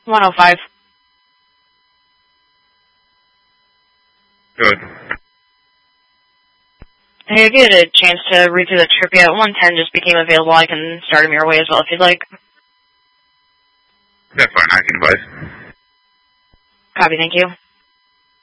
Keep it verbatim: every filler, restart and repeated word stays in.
one oh five. Good. Hey, I get a chance to read through the trip yet. one ten just became available. I can start him your way as well if you'd like. That's fine. I can advise. Copy, thank you.